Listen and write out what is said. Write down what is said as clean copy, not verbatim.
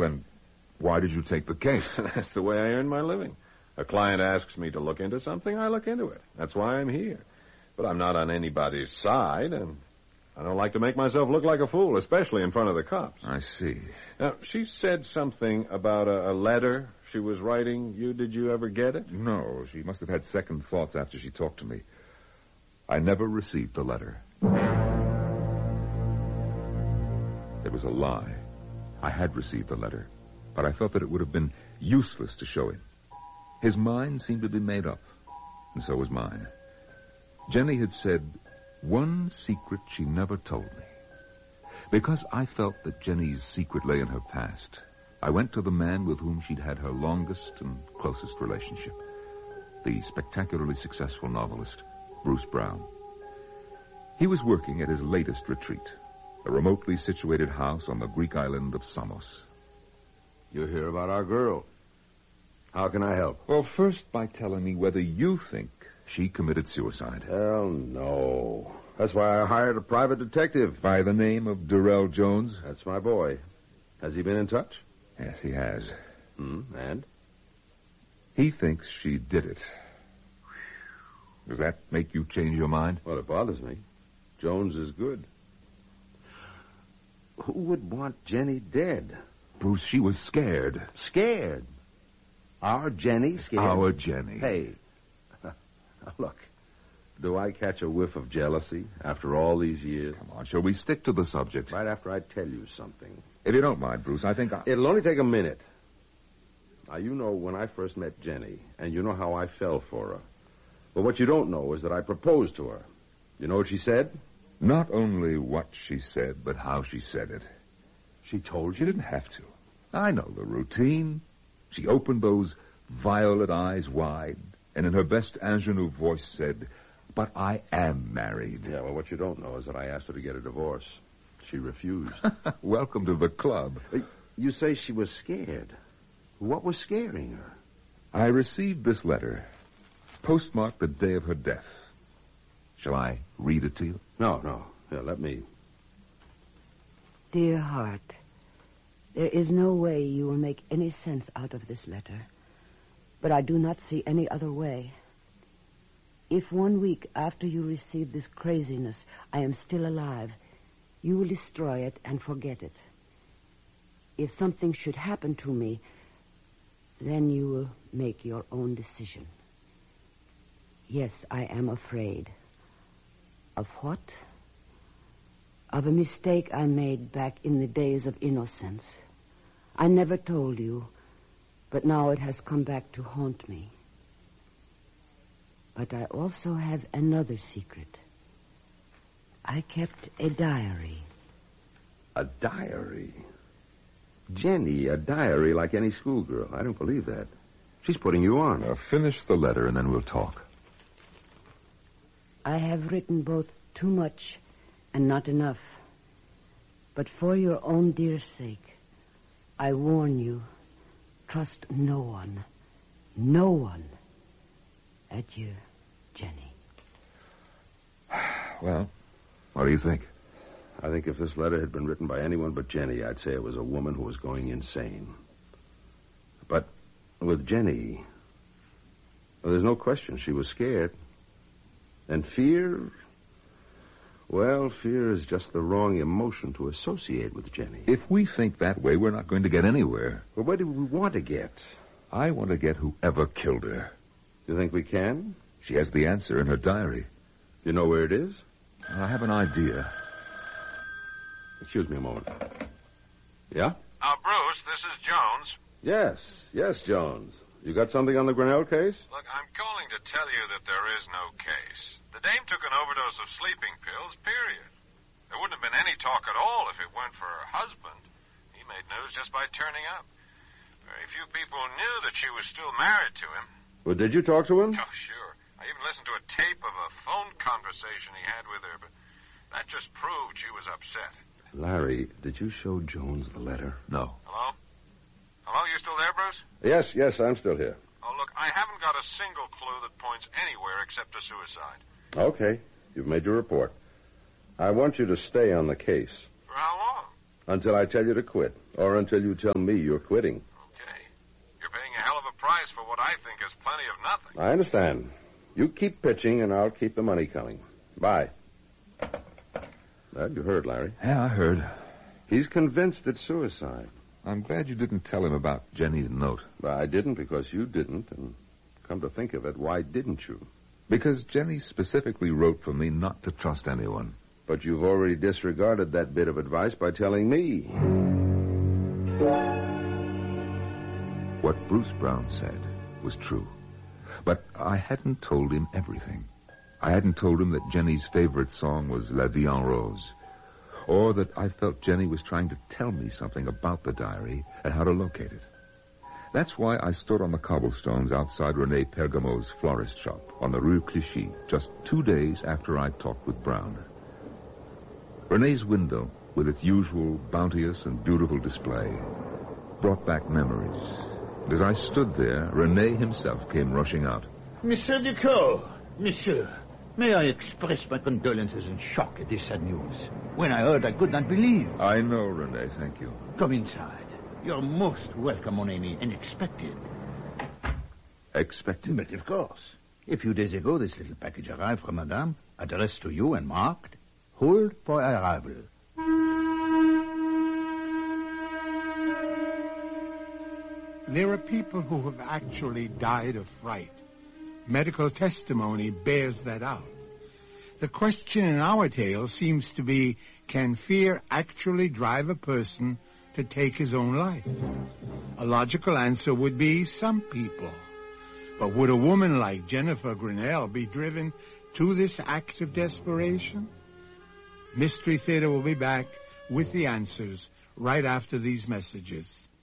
then why did you take the case? That's the way I earn my living. A client asks me to look into something, I look into it. That's why I'm here. But I'm not on anybody's side, and I don't like to make myself look like a fool, especially in front of the cops. I see. Now, she said something about a letter she was writing you. Did you ever get it? No, she must have had second thoughts after she talked to me. I never received the letter. It was a lie. I had received the letter, but I felt that it would have been useless to show him. His mind seemed to be made up, and so was mine. Jenny had said one secret she never told me. Because I felt that Jenny's secret lay in her past, I went to the man with whom she'd had her longest and closest relationship, the spectacularly successful novelist, Bruce Brown. He was working at his latest retreat, a remotely situated house on the Greek island of Samos. You hear about our girl. How can I help? Well, first by telling me whether you think she committed suicide. Hell no. That's why I hired a private detective. By the name of Durrell Jones? That's my boy. Has he been in touch? Yes, he has. And? He thinks she did it. Does that make you change your mind? Well, it bothers me. Jones is good. Who would want Jenny dead? Bruce, she was scared. Scared? Our Jenny scared? Our Jenny. Hey, look, do I catch a whiff of jealousy after all these years? Come on, shall we stick to the subject? Right after I tell you something. If you don't mind, Bruce, I think It'll only take a minute. Now, you know when I first met Jenny, and you know how I fell for her. But what you don't know is that I proposed to her. You know what she said? Not only what she said, but how she said it. She told She you? didn't have to. I know the routine. She opened those violet eyes wide, and in her best ingenue voice said, "But I am married." Yeah, well, what you don't know is that I asked her to get a divorce. She refused. Welcome to the club. You say she was scared. What was scaring her? I received this letter, postmarked the day of her death. Shall I read it to you? No. Here, let me. Dear heart, there is no way you will make any sense out of this letter, but I do not see any other way. If 1 week after you receive this craziness I am still alive, you will destroy it and forget it. If something should happen to me, then you will make your own decision. Yes, I am afraid. Of what? Of a mistake I made back in the days of innocence. I never told you, but now it has come back to haunt me. But I also have another secret. I kept a diary. A diary? Jenny, a diary like any schoolgirl. I don't believe that. She's putting you on. Now, finish the letter and then we'll talk. I have written both too much and not enough. But for your own dear sake, I warn you, trust no one. No one. Adieu, Jenny. Well, what do you think? I think if this letter had been written by anyone but Jenny, I'd say it was a woman who was going insane. But with Jenny, well, there's no question she was scared. And fear, well, fear is just the wrong emotion to associate with Jenny. If we think that way, we're not going to get anywhere. Well, where do we want to get? I want to get whoever killed her. You think we can? She has the answer in her diary. You know where it is? I have an idea. Excuse me a moment. Yeah? Bruce, this is Jones. Yes, Jones. You got something on the Grinnell case? Look, I'm calling to tell you that there is no case. The dame took an overdose of sleeping pills, period. There wouldn't have been any talk at all if it weren't for her husband. He made news just by turning up. Very few people knew that she was still married to him. Well, did you talk to him? Oh, sure. I even listened to a tape of a phone conversation he had with her, but that just proved she was upset. Larry, did you show Jones the letter? No. Hello? Hello, you still there, Bruce? Yes, I'm still here. Oh, look, I haven't got a single clue that points anywhere except to suicide. Okay, you've made your report. I want you to stay on the case. For how long? Until I tell you to quit, or until you tell me you're quitting. Okay. You're paying a hell of a price for what I think is plenty of nothing. I understand. You keep pitching, and I'll keep the money coming. Bye. Well, you heard, Larry. Yeah, I heard. He's convinced it's suicide. I'm glad you didn't tell him about Jenny's note. Well, I didn't because you didn't, and come to think of it, why didn't you? Because Jenny specifically wrote for me not to trust anyone. But you've already disregarded that bit of advice by telling me. What Bruce Brown said was true. But I hadn't told him everything. I hadn't told him that Jenny's favorite song was La Vie en Rose, or that I felt Jenny was trying to tell me something about the diary and how to locate it. That's why I stood on the cobblestones outside Rene Pergamo's florist shop on the Rue Clichy just 2 days after I talked with Brown. Rene's window, with its usual bounteous and beautiful display, brought back memories. And as I stood there, Rene himself came rushing out. Monsieur Duclos, monsieur, may I express my condolences and shock at this sad news? When I heard, I could not believe. I know, Rene, thank you. Come inside. You're most welcome, mon ami, and expected. Expected? But of course. A few days ago, this little package arrived from Madame, addressed to you and marked, hold for arrival. There are people who have actually died of fright. Medical testimony bears that out. The question in our tale seems to be, can fear actually drive a person to take his own life? A logical answer would be some people. But would a woman like Jennifer Grinnell be driven to this act of desperation? Mystery Theater will be back with the answers right after these messages.